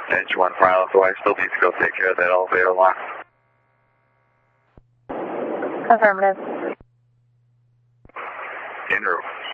Engine 1 pilot, so I still need to go take care of that elevator lock. Affirmative. En route.